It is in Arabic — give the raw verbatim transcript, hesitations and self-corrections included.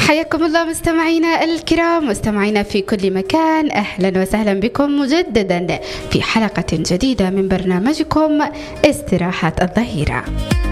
حياكم الله مستمعينا الكرام، مستمعينا في كل مكان، أهلا وسهلا بكم مجددا في حلقة جديدة من برنامجكم استراحة الظهيرة.